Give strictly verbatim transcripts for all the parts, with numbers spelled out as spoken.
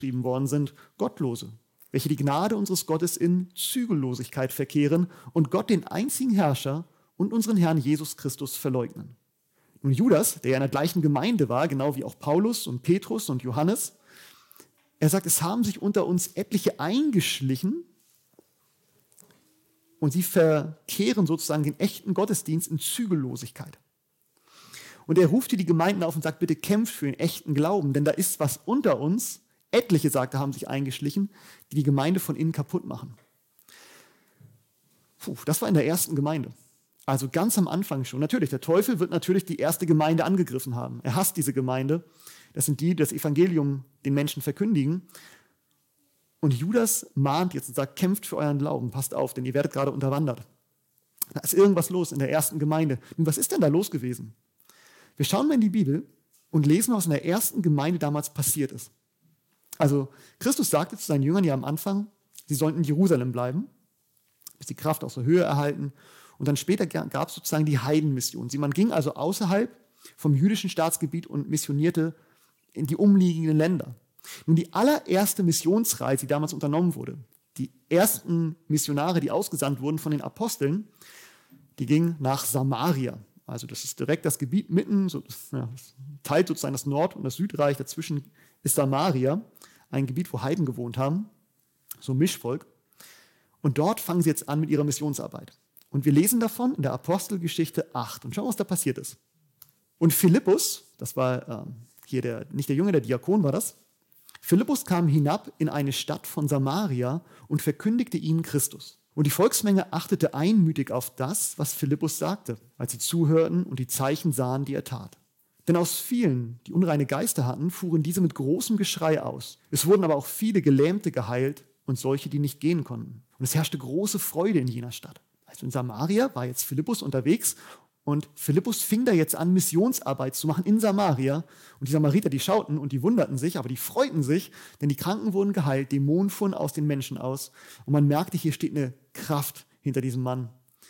geschrieben worden sind, Gottlose, welche die Gnade unseres Gottes in Zügellosigkeit verkehren und Gott, den einzigen Herrscher und unseren Herrn Jesus Christus, verleugnen. Nun Judas, der ja in der gleichen Gemeinde war, genau wie auch Paulus und Petrus und Johannes, er sagt, es haben sich unter uns etliche eingeschlichen und sie verkehren sozusagen den echten Gottesdienst in Zügellosigkeit. Und er ruft hier die Gemeinden auf und sagt, bitte kämpft für den echten Glauben, denn da ist was unter uns, etliche, sagt er, haben sich eingeschlichen, die die Gemeinde von innen kaputt machen. Puh, das war in der ersten Gemeinde. Also ganz am Anfang schon. Natürlich, der Teufel wird natürlich die erste Gemeinde angegriffen haben. Er hasst diese Gemeinde. Das sind die, die das Evangelium den Menschen verkündigen. Und Judas mahnt jetzt und sagt, kämpft für euren Glauben, passt auf, denn ihr werdet gerade unterwandert. Da ist irgendwas los in der ersten Gemeinde. Nun, was ist denn da los gewesen? Wir schauen mal in die Bibel und lesen, was in der ersten Gemeinde damals passiert ist. Also Christus sagte zu seinen Jüngern ja am Anfang, sie sollten in Jerusalem bleiben, bis die Kraft aus der Höhe erhalten. Und dann später gab es sozusagen die Heidenmission. Man ging also außerhalb vom jüdischen Staatsgebiet und missionierte in die umliegenden Länder. Nun, die allererste Missionsreise, die damals unternommen wurde, die ersten Missionare, die ausgesandt wurden von den Aposteln, die gingen nach Samaria. Also das ist direkt das Gebiet mitten, so, ja, das teilt sozusagen das Nord- und das Südreich. Dazwischen ist Samaria, ein Gebiet, wo Heiden gewohnt haben, so Mischvolk. Und dort fangen sie jetzt an mit ihrer Missionsarbeit. Und wir lesen davon in der Apostelgeschichte acht. Und schauen, was da passiert ist. Und Philippus, das war äh, hier der, nicht der Junge, der Diakon war das, Philippus kam hinab in eine Stadt von Samaria und verkündigte ihnen Christus. Und die Volksmenge achtete einmütig auf das, was Philippus sagte, als sie zuhörten und die Zeichen sahen, die er tat. Denn aus vielen, die unreine Geister hatten, fuhren diese mit großem Geschrei aus. Es wurden aber auch viele Gelähmte geheilt und solche, die nicht gehen konnten. Und es herrschte große Freude in jener Stadt. Also in Samaria war jetzt Philippus unterwegs und Philippus fing da jetzt an, Missionsarbeit zu machen in Samaria. Und die Samariter, die schauten und die wunderten sich, aber die freuten sich, denn die Kranken wurden geheilt, Dämonen fuhren aus den Menschen aus. Und man merkte, hier steht eine Kraft hinter diesem Mann.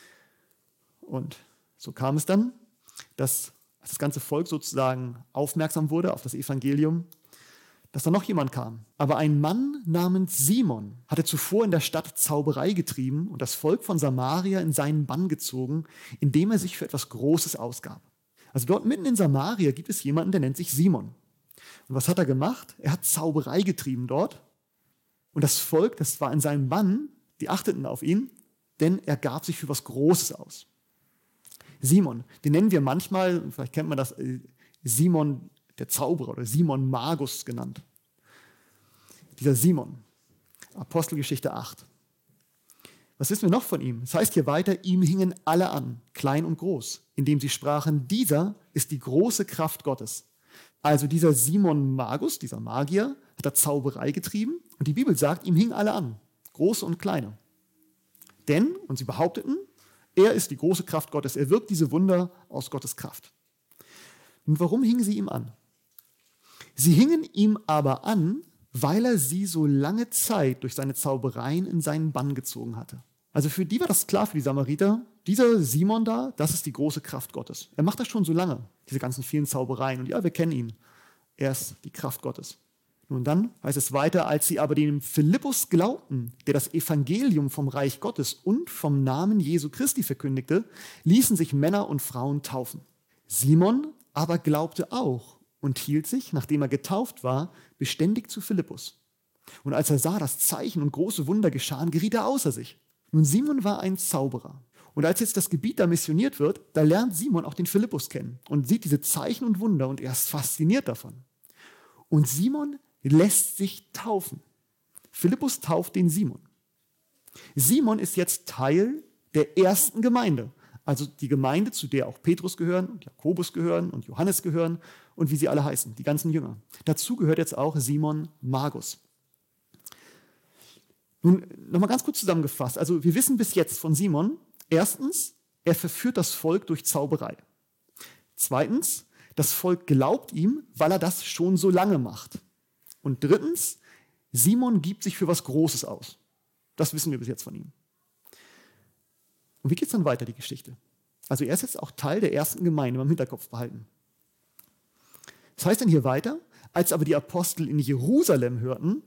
Und so kam es dann, dass das ganze Volk sozusagen aufmerksam wurde auf das Evangelium, dass da noch jemand kam. Aber ein Mann namens Simon hatte zuvor in der Stadt Zauberei getrieben und das Volk von Samaria in seinen Bann gezogen, indem er sich für etwas Großes ausgab. Also dort mitten in Samaria gibt es jemanden, der nennt sich Simon. Und was hat er gemacht? Er hat Zauberei getrieben dort. Und das Volk, das war in seinem Bann, die achteten auf ihn, denn er gab sich für was Großes aus. Simon, den nennen wir manchmal, vielleicht kennt man das, Simon der Zauberer oder Simon Magus genannt. Dieser Simon, Apostelgeschichte acht. Was wissen wir noch von ihm? Es heißt hier weiter, ihm hingen alle an, klein und groß, indem sie sprachen, dieser ist die große Kraft Gottes. Also dieser Simon Magus, dieser Magier, hat da Zauberei getrieben und die Bibel sagt, ihm hingen alle an, große und kleine. Denn, und sie behaupteten, er ist die große Kraft Gottes, er wirkt diese Wunder aus Gottes Kraft. Und warum hingen sie ihm an? Sie hingen ihm aber an, weil er sie so lange Zeit durch seine Zaubereien in seinen Bann gezogen hatte. Also für die war das klar, für die Samariter, dieser Simon da, das ist die große Kraft Gottes. Er macht das schon so lange, diese ganzen vielen Zaubereien. Und ja, wir kennen ihn. Er ist die Kraft Gottes. Nun dann heißt es weiter, als sie aber dem Philippus glaubten, der das Evangelium vom Reich Gottes und vom Namen Jesu Christi verkündigte, ließen sich Männer und Frauen taufen. Simon aber glaubte auch und hielt sich, nachdem er getauft war, beständig zu Philippus. Und als er sah, dass Zeichen und große Wunder geschahen, geriet er außer sich. Nun, Simon war ein Zauberer. Und als jetzt das Gebiet da missioniert wird, da lernt Simon auch den Philippus kennen und sieht diese Zeichen und Wunder und er ist fasziniert davon. Und Simon lässt sich taufen. Philippus tauft den Simon. Simon ist jetzt Teil der ersten Gemeinde. Also die Gemeinde, zu der auch Petrus gehören und Jakobus gehören und Johannes gehören und wie sie alle heißen, die ganzen Jünger. Dazu gehört jetzt auch Simon Magus. Nun, nochmal ganz kurz zusammengefasst. Also wir wissen bis jetzt von Simon, erstens, er verführt das Volk durch Zauberei. Zweitens, das Volk glaubt ihm, weil er das schon so lange macht. Und drittens, Simon gibt sich für was Großes aus. Das wissen wir bis jetzt von ihm. Und wie geht es dann weiter, die Geschichte? Also er ist jetzt auch Teil der ersten Gemeinde, mal im Hinterkopf behalten. Das heißt dann hier weiter, als aber die Apostel in Jerusalem hörten,